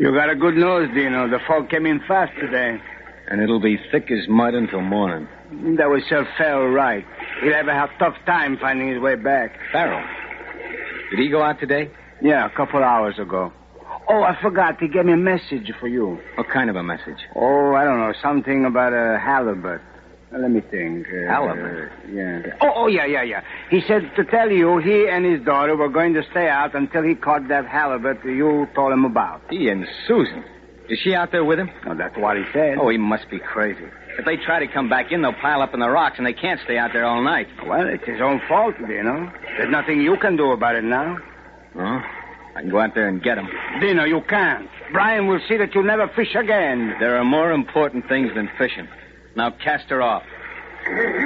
You got a good nose, Dino. The fog came in fast today. And it'll be thick as mud until morning. That was Sir Farrell right. He'll ever have a tough time finding his way back. Farrell? Did he go out today? Yeah, a couple hours ago. Oh, I forgot. He gave me a message for you. What kind of a message? Oh, I don't know. Something about a halibut. Let me think. Halibut? Yeah. Oh, yeah. He said to tell you he and his daughter were going to stay out until he caught that halibut you told him about. He and Susan. Is she out there with him? Oh, that's what he said. Oh, he must be crazy. If they try to come back in, they'll pile up in the rocks, and they can't stay out there all night. Well, it's his own fault, Dino. There's nothing you can do about it now. Oh? I can go out there and get him. Dino, you can't. Brian will see that you'll never fish again. There are more important things than fishing. Now cast her off.